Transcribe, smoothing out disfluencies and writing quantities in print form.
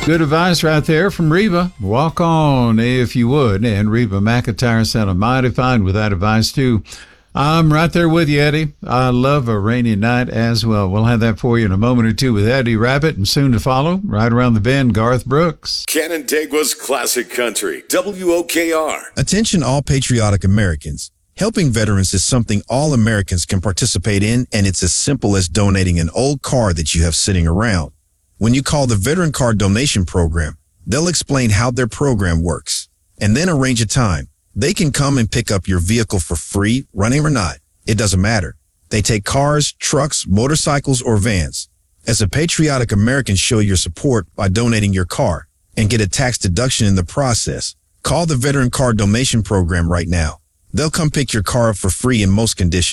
Good advice right there from Reba. Walk on if you would. And Reba McEntire sounded mighty fine with that advice, too. I'm right there with you, Eddie. I love a rainy night as well. We'll have that for you in a moment or two with Eddie Rabbit, and soon to follow, right around the bend, Garth Brooks. Canandaigua's Classic Country, WOKR. Attention all patriotic Americans. Helping veterans is something all Americans can participate in, and it's as simple as donating an old car that you have sitting around. When you call the Veteran Car Donation Program, they'll explain how their program works, and then arrange a time. They can come and pick up your vehicle for free, running or not. It doesn't matter. They take cars, trucks, motorcycles, or vans. As a patriotic American, show your support by donating your car and get a tax deduction in the process. Call the Veteran Car Donation Program right now. They'll come pick your car up for free in most conditions.